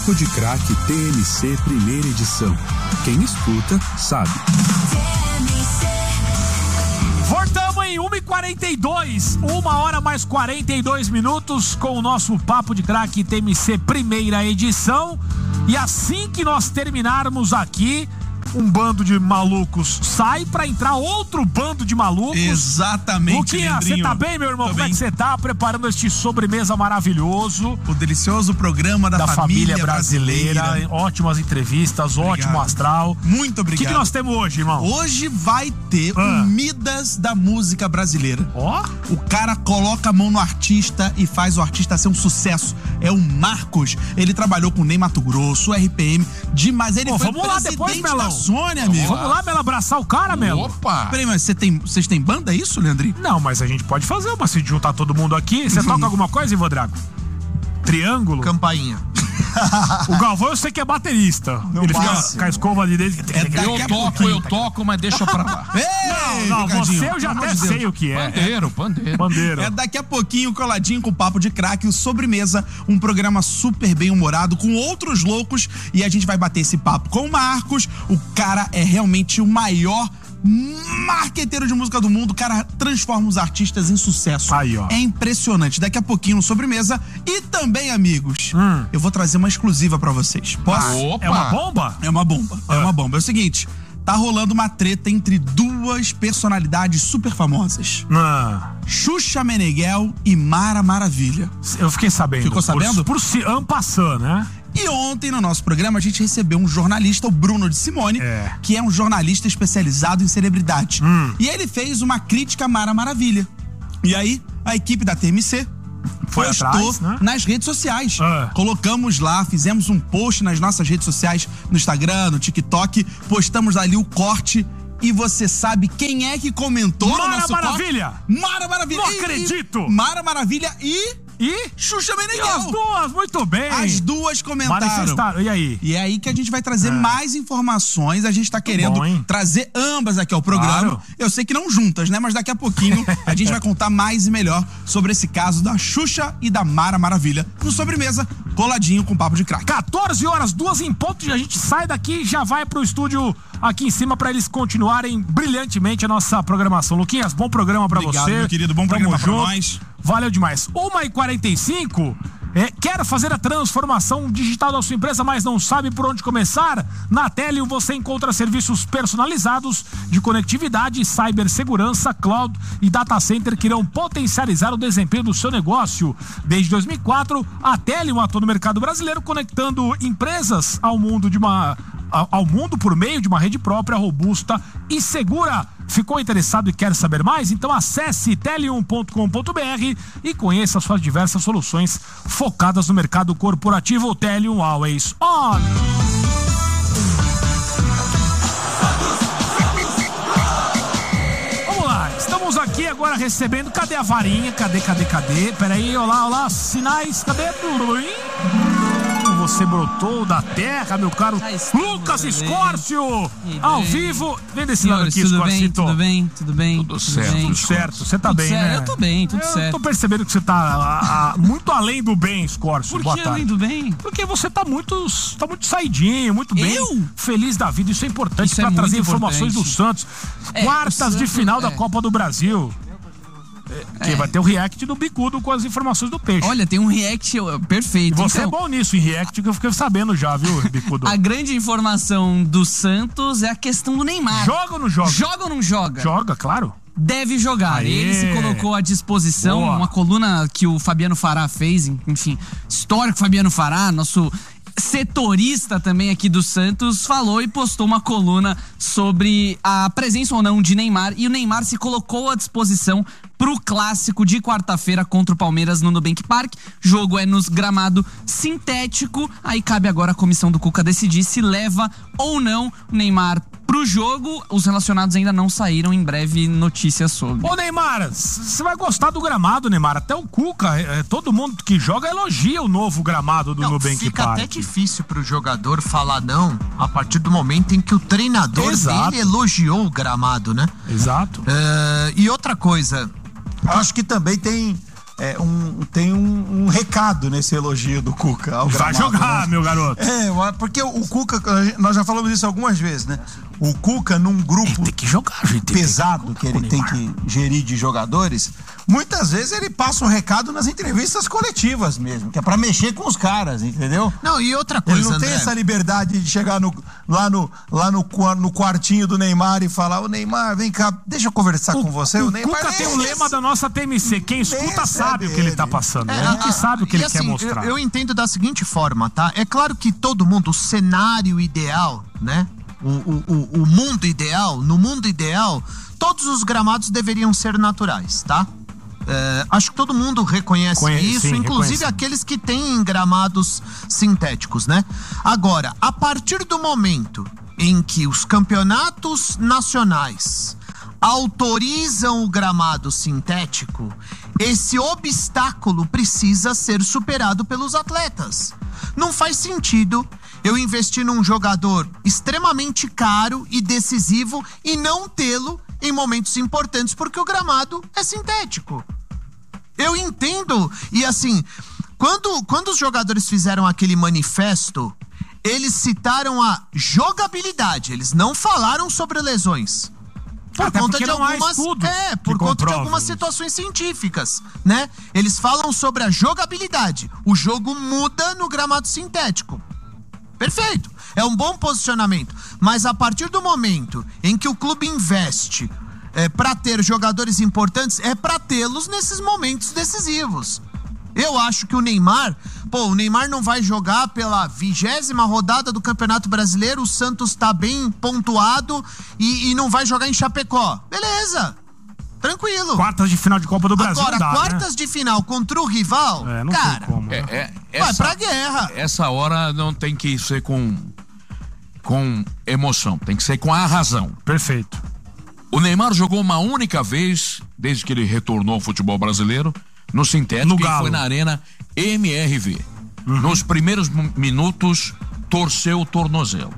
Papo de Craque TMC primeira edição. Quem escuta, sabe. Voltamos em 1h42, 1h mais 42 minutos com o nosso Papo de Craque TMC primeira edição. E assim que nós terminarmos aqui, um bando de malucos sai pra entrar outro bando de malucos. Exatamente, Luquinha, você tá bem, meu irmão? Como é que você tá? Preparando este sobremesa maravilhoso. O delicioso programa da família brasileira. Ótimas entrevistas, ótimo astral. Muito obrigado. O que nós temos hoje, irmão? Hoje vai ter o Midas da música brasileira. Ó. O cara coloca a mão no artista e faz o artista ser um sucesso. É o Marcos. Ele trabalhou com Ney Matogrosso, RPM, demais. Ele foi vamos lá depois, Melão. Sônia, amigo. Vamos lá, Melo, abraçar o cara, Melo. Opa! Peraí, mas vocês têm banda, é isso, Leandrinho? Não, mas a gente pode fazer uma, se juntar todo mundo aqui. Você toca alguma coisa, Ivo Drago? Triângulo? Campainha. O Galvão eu sei que é baterista. Ele fica com a escova de dentro. Eu toco, mas deixa pra lá. Não, você eu já até sei o que é. Pandeiro. É daqui a pouquinho, coladinho com o Papo de Craque, o Sobremesa, um programa super bem humorado, com outros loucos, e a gente vai bater esse papo com o Marcos. O cara é realmente o maior marqueteiro de música do mundo. O cara transforma os artistas em sucesso. Aí, ó. É impressionante. Daqui a pouquinho no Sobremesa. E também, amigos, eu vou trazer uma exclusiva pra vocês. Posso? Opa. É uma bomba? É uma bomba. É uma bomba. É o seguinte, tá rolando uma treta entre duas personalidades super famosas. Xuxa Meneghel e Mara Maravilha. Eu fiquei sabendo. Ficou sabendo? Por en passant, né? E ontem, no nosso programa, a gente recebeu um jornalista, o Bruno de Simone, que é um jornalista especializado em celebridade. E ele fez uma crítica a Mara Maravilha. E aí, a equipe da TMC postou atrás, né? nas redes sociais. Colocamos lá, fizemos um post nas nossas redes sociais, no Instagram, no TikTok, postamos ali o corte. E você sabe quem é que comentou no nosso Maravilha! corte? Mara Maravilha! Não acredito! Mara Maravilha e Xuxa Meneghel. E as duas, muito bem. As duas comentaram. Manifestaram. E aí? E é aí que a gente vai trazer mais informações. A gente tá querendo trazer ambas aqui ao programa. Claro. Eu sei que não juntas, né? Mas daqui a pouquinho a gente vai contar mais e melhor sobre esse caso da Xuxa e da Mara Maravilha no Sobremesa, coladinho com Papo de Craque. 14 horas, 2 em ponto, e a gente sai daqui e já vai pro estúdio aqui em cima pra eles continuarem brilhantemente a nossa programação. Luquinhas, bom programa pra Obrigado, você. meu querido, bom programa pra nós. Valeu demais. 1h45, quer fazer a transformação digital da sua empresa, mas não sabe por onde começar? Na Telio você encontra serviços personalizados de conectividade, cibersegurança, cloud e data center que irão potencializar o desempenho do seu negócio. Desde 2004, a Telio atua no mercado brasileiro, conectando empresas ao mundo por meio de uma rede própria, robusta e segura. Ficou interessado e quer saber mais? Então acesse telium.com.br e conheça suas diversas soluções focadas no mercado corporativo. Telium Always On. Vamos lá, estamos aqui agora recebendo. Cadê a varinha? Cadê? Peraí, olá, sinais, cadê? Você brotou da terra, meu caro Lucas Escórcio, ao vivo. Vem desse lado aqui, Escórcio. Tudo bem. Tudo certo. Você tá bem, né? Eu tô bem, tudo certo. Eu tô percebendo que você tá muito além do bem, Escórcio. Por que além do bem? Porque você tá muito saidinho, muito bem. Feliz da vida, isso é importante pra trazer informações do Santos. Quartas de final da Copa do Brasil. Que vai ter o react do Bicudo com as informações do Peixe. Olha, tem um react perfeito. E você é bom nisso, em react, que eu fiquei sabendo já, viu, Bicudo? A grande informação do Santos é a questão do Neymar. Joga ou não joga? Joga ou não joga? Joga, claro. Deve jogar. Aê. Ele se colocou à disposição. Boa. Uma coluna que o Fabiano Fará fez, enfim, histórico Fabiano Fará, nosso setorista também aqui do Santos, falou e postou uma coluna sobre a presença ou não de Neymar, e o Neymar se colocou à disposição pro clássico de quarta-feira contra o Palmeiras no Nubank Park. Jogo é nos gramado sintético, aí cabe agora a comissão do Cuca decidir se leva ou não o Neymar pro jogo. Os relacionados ainda não saíram, em breve notícias sobre. Ô Neymar, você vai gostar do gramado, Neymar. Até o Cuca, todo mundo que joga elogia o novo gramado do Nubank Park. Fica até difícil pro jogador falar não a partir do momento em que o treinador dele elogiou o gramado, né? Exato. E outra coisa, acho que também tem tem um recado nesse elogio do Cuca ao Vai gramado, jogar, né? meu garoto. Porque o Cuca, nós já falamos isso algumas vezes, né? O Cuca, num grupo Tem que jogar, gente. pesado que ele tem que gerir de jogadores, muitas vezes ele passa um recado nas entrevistas coletivas mesmo, que é pra mexer com os caras, entendeu? Não, e outra coisa, Ele não André, tem essa liberdade de chegar lá no quartinho do Neymar e falar: ô Neymar, vem cá, deixa eu conversar com você. O Neymar Cuca tem o lema da nossa TMC: quem escuta sabe o que ele tá passando. A gente sabe o que ele quer mostrar. Eu entendo da seguinte forma, tá? É claro que todo mundo, o cenário ideal, né? O mundo ideal, no mundo ideal, todos os gramados deveriam ser naturais, tá? Acho que todo mundo reconhece isso, sim, inclusive aqueles que têm gramados sintéticos, né? Agora, a partir do momento em que os campeonatos nacionais autorizam o gramado sintético, esse obstáculo precisa ser superado pelos atletas. Não faz sentido eu investir num jogador extremamente caro e decisivo e não tê-lo em momentos importantes porque o gramado é sintético. Eu entendo. E assim, quando os jogadores fizeram aquele manifesto, eles citaram a jogabilidade, eles não falaram sobre lesões. Por conta de algumas situações científicas, né? Eles falam sobre a jogabilidade. O jogo muda no gramado sintético. Perfeito. É um bom posicionamento. Mas a partir do momento em que o clube investe para ter jogadores importantes, é para tê-los nesses momentos decisivos. Eu acho que o Neymar não vai jogar pela 20ª rodada do Campeonato Brasileiro, o Santos tá bem pontuado e não vai jogar em Chapecó. Beleza, tranquilo. Quartas de final de Copa do Brasil. Agora, quartas de final contra o rival, não cara, tem como, vai pra guerra. Essa hora não tem que ser com emoção, tem que ser com a razão. Perfeito. O Neymar jogou uma única vez, desde que ele retornou ao futebol brasileiro, no sintético, que foi na Arena MRV. Nos primeiros minutos, torceu o tornozelo.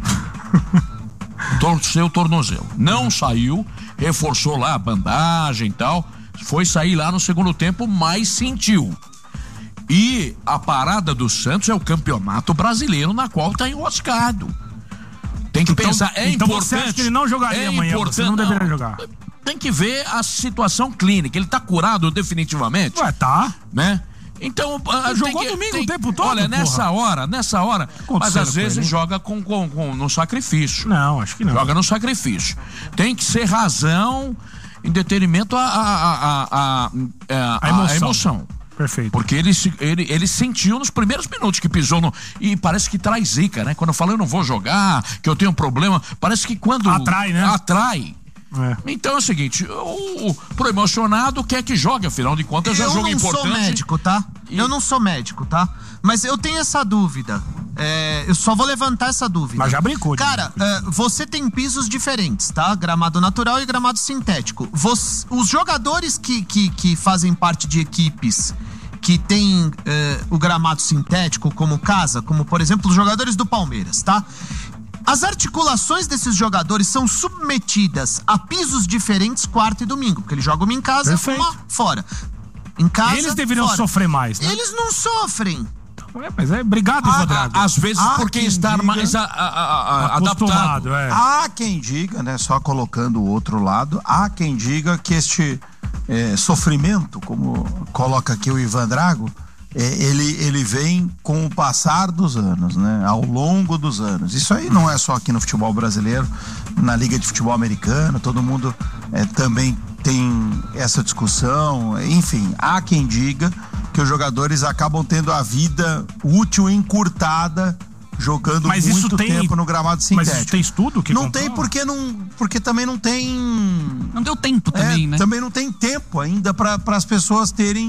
Não saiu, reforçou lá a bandagem e tal. Foi sair lá no segundo tempo, mas sentiu. E a parada do Santos é o Campeonato Brasileiro, na qual está enroscado. Tem que pensar, então importante. Você acha que ele não jogaria amanhã? Você não deveria jogar. Tem que ver a situação clínica. Ele tá curado definitivamente? Tá. Né? Então, jogou domingo o tempo todo. Olha, nessa hora, mas às vezes joga no sacrifício. Não, acho que não. Joga no sacrifício. Tem que ser razão em detrimento à emoção. Perfeito. Porque ele sentiu nos primeiros minutos que pisou e parece que traz zica, né? Quando eu falo eu não vou jogar, que eu tenho um problema, parece que quando atrai, né? Atrai. Então é o seguinte, pro emocionado quer que jogue, afinal de contas é um jogo importante. Eu não sou médico, tá? Eu não sou médico, tá? Mas eu tenho essa dúvida. Eu só vou levantar essa dúvida. Mas já brincou. Cara, você tem pisos diferentes, tá? Gramado natural e gramado sintético. Os jogadores que fazem parte de equipes que tem o gramado sintético como casa, como por exemplo os jogadores do Palmeiras, tá? As articulações desses jogadores são submetidas a pisos diferentes quarta e domingo, porque eles jogam uma em casa, uma fora. Em casa, eles deveriam sofrer mais, né? Eles não sofrem. Mas obrigado, Ivan Drago. Às vezes porque está mais adaptado. Há quem diga, né, só colocando o outro lado, há quem diga que este sofrimento, como coloca aqui o Ivan Drago, ele vem com o passar dos anos, né? Ao longo dos anos. Isso aí não é só aqui no futebol brasileiro, na Liga de Futebol Americano, todo mundo também tem essa discussão. Enfim, há quem diga que os jogadores acabam tendo a vida útil encurtada jogando muito tempo no gramado sintético. Mas isso tem estudo que não tem porque também não tem. Não deu tempo também, né? Também não tem tempo ainda para as pessoas terem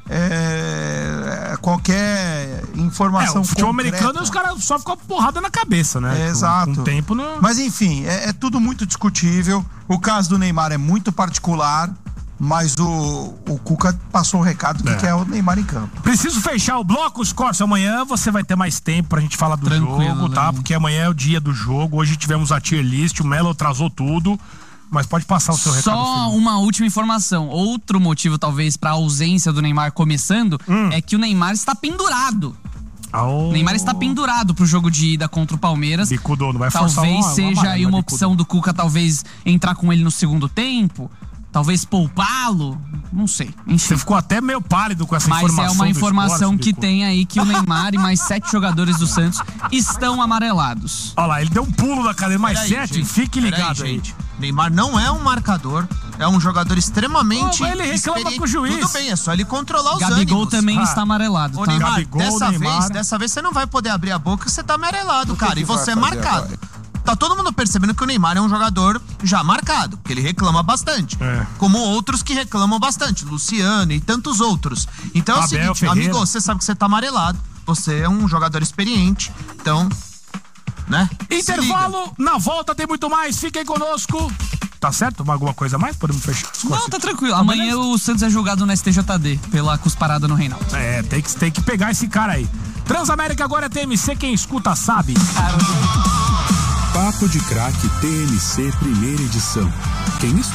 qualquer informação. O futebol concreta. americano, os caras só ficam porrada na cabeça, né? Exato. Com tempo não... Mas enfim, é tudo muito discutível. O caso do Neymar é muito particular, mas o Cuca passou o recado que quer o Neymar em campo. Preciso fechar o bloco, Scorcio. Amanhã você vai ter mais tempo pra gente falar do jogo, tá? Porque amanhã é o dia do jogo. Hoje tivemos a tier list, o Melo atrasou tudo. Mas pode passar o seu recado. Só uma última informação. Outro motivo, talvez, para a ausência do Neymar começando é que o Neymar está pendurado. O Neymar está pendurado pro jogo de ida contra o Palmeiras. Bicudo, não vai forçar talvez seja aí uma opção do Cuca, talvez entrar com ele no segundo tempo, talvez poupá-lo, não sei. Enfim. Você ficou até meio pálido com essa informação. Mas é uma informação que tem aí que o Neymar e mais 7 jogadores do Santos estão amarelados. Olha lá, ele deu um pulo da cadeira, mais 7, fique ligado aí. Gente. Neymar não é um marcador, é um jogador extremamente ele reclama com o juiz. Tudo bem, é só ele controlar os Gabigol ânimos. também está amarelado, Ô, tá? Neymar, Gabigol, dessa vez você não vai poder abrir a boca, você tá amarelado, cara, e você é marcado. Tá todo mundo percebendo que o Neymar é um jogador já marcado, porque ele reclama bastante. Como outros que reclamam bastante, Luciano e tantos outros. Então é o seguinte, amigo, você sabe que você tá amarelado, você é um jogador experiente, então, né? Intervalo, na volta tem muito mais, fiquem conosco. Tá certo? Alguma coisa a mais? Podemos fechar? Não, tá tranquilo. Amanhã o Santos é julgado no STJD pela cusparada no Reinaldo. Tem que pegar esse cara aí. Transamérica agora é TMC, quem escuta sabe. Papo de Craque TMC, primeira edição. Quem escuta